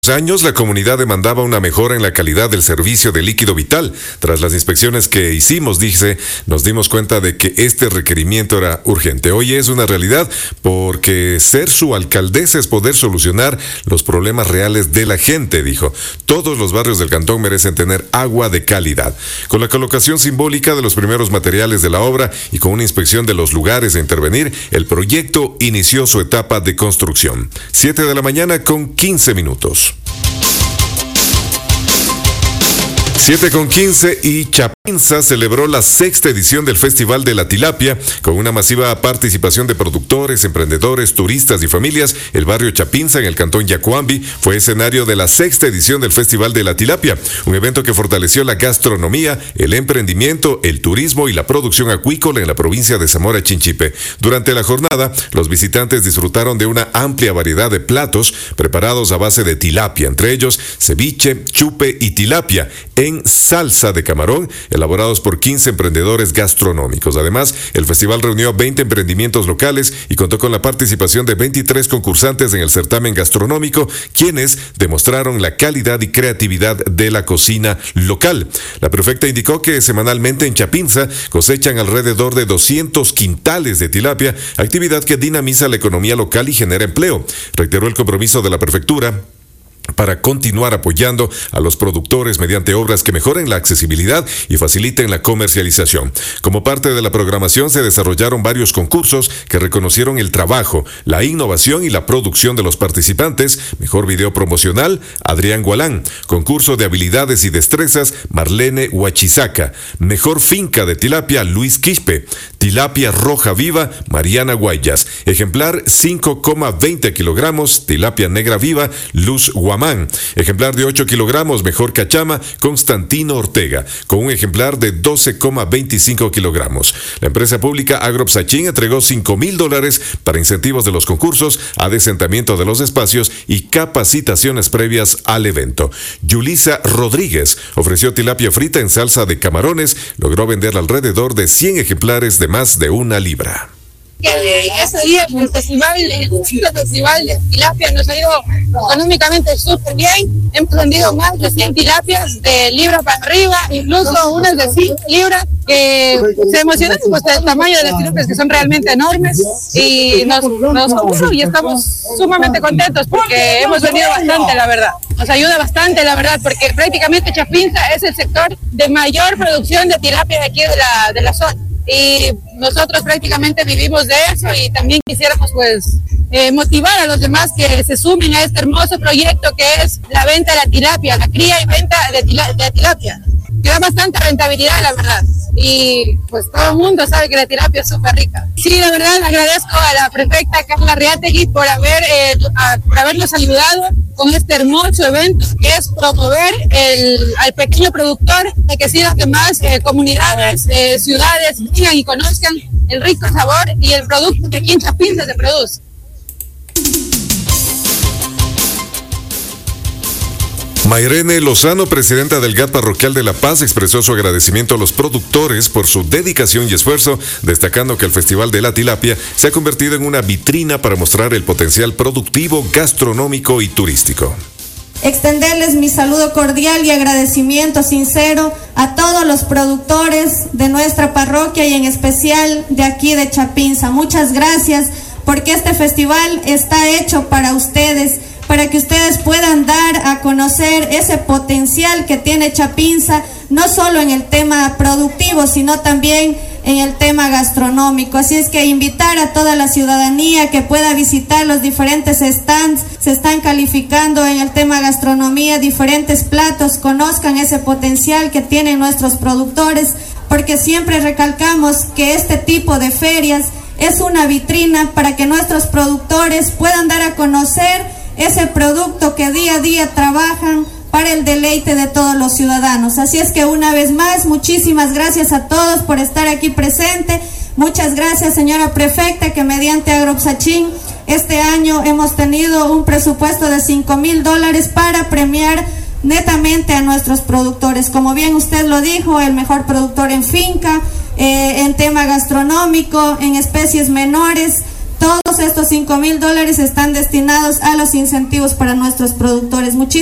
Años, la comunidad demandaba una mejora en la calidad del servicio de líquido vital. Tras las inspecciones que hicimos, dice, nos dimos cuenta de que este requerimiento era urgente. Hoy es una realidad porque ser su alcaldesa es poder solucionar los problemas reales de la gente, dijo. Todos los barrios del cantón merecen tener agua de calidad. Con la colocación simbólica de los primeros materiales de la obra y con una inspección de los lugares a intervenir, el proyecto inició su etapa de construcción. 7 de la mañana con 15 minutos. 7:15 y Chapinza celebró la 6ª edición del Festival de la Tilapia con una masiva participación de productores, emprendedores, turistas y familias. El barrio Chapinza en el cantón Yacuambi fue escenario de la 6ª edición del Festival de la Tilapia, un evento que fortaleció la gastronomía, el emprendimiento, el turismo y la producción acuícola en la provincia de Zamora Chinchipe. Durante la jornada, los visitantes disfrutaron de una amplia variedad de platos preparados a base de tilapia, entre ellos ceviche, chupe y tilapia en salsa de camarón, elaborados por 15 emprendedores gastronómicos. Además, el festival reunió a 20 emprendimientos locales y contó con la participación de 23 concursantes en el certamen gastronómico, quienes demostraron la calidad y creatividad de la cocina local. La prefecta indicó que semanalmente en Chapinza cosechan alrededor de 200 quintales de tilapia, actividad que dinamiza la economía local y genera empleo. Reiteró el compromiso de la prefectura para continuar apoyando a los productores mediante obras que mejoren la accesibilidad y faciliten la comercialización. Como parte de la programación se desarrollaron varios concursos que reconocieron el trabajo, la innovación y la producción de los participantes. Mejor video promocional, Adrián Gualán. Concurso de habilidades y destrezas, Marlene Huachizaca. Mejor finca de tilapia, Luis Quispe. Tilapia roja viva, Mariana Guayas. Ejemplar 5,20 kilogramos, tilapia negra viva, Luz Guamán. Ejemplar de 8 kilogramos, mejor cachama, Constantino Ortega, con un ejemplar de 12,25 kilogramos. La empresa pública Agropsachín entregó $5,000 para incentivos de los concursos, adesentamiento de los espacios y capacitaciones previas al evento. Yulisa Rodríguez ofreció tilapia frita en salsa de camarones, logró vender alrededor de 100 ejemplares de más de 1 libra. Ese día el festival de tilapia nos ha ido económicamente súper bien. Hemos vendido más de 100 tilapias de libra para arriba, incluso unas de 5 libras, que se emocionan pues del tamaño de las tilapias, que son realmente enormes, y nos gustan y estamos sumamente contentos porque hemos vendido bastante, la verdad. Nos ayuda bastante, la verdad, porque prácticamente Chapinza es el sector de mayor producción de tilapia de aquí de la zona. Y nosotros prácticamente vivimos de eso y también quisiéramos pues motivar a los demás que se sumen a este hermoso proyecto que es la venta de la tilapia, la cría y venta de tilapia, que da bastante rentabilidad, la verdad, y pues todo el mundo sabe que la tilapia es súper rica. Sí, la verdad agradezco a la prefecta Carla Reategui por habernos ayudado con este hermoso evento que es promover al pequeño productor, de que siga que más comunidades, ciudades vengan y conozcan el rico sabor y el producto que aquí en Chapinza se produce. Mayrene Lozano, presidenta del GAT Parroquial de La Paz, expresó su agradecimiento a los productores por su dedicación y esfuerzo, destacando que el Festival de la Tilapia se ha convertido en una vitrina para mostrar el potencial productivo, gastronómico y turístico. Extenderles mi saludo cordial y agradecimiento sincero a todos los productores de nuestra parroquia y en especial de aquí de Chapinza. Muchas gracias porque este festival está hecho para ustedes, para que ustedes puedan dar a conocer ese potencial que tiene Chapinza, no solo en el tema productivo, sino también en el tema gastronómico. Así es que invitar a toda la ciudadanía que pueda visitar los diferentes stands, se están calificando en el tema gastronomía, diferentes platos, conozcan ese potencial que tienen nuestros productores, porque siempre recalcamos que este tipo de ferias es una vitrina para que nuestros productores puedan dar a conocer ese producto que día a día trabajan para el deleite de todos los ciudadanos. Así es que una vez más, muchísimas gracias a todos por estar aquí presente. Muchas gracias, señora prefecta, que mediante Agropsachín este año hemos tenido un presupuesto de $5,000 para premiar netamente a nuestros productores. Como bien usted lo dijo, el mejor productor en finca, en tema gastronómico, en especies menores, Todos estos $5,000 están destinados a los incentivos para nuestros productores.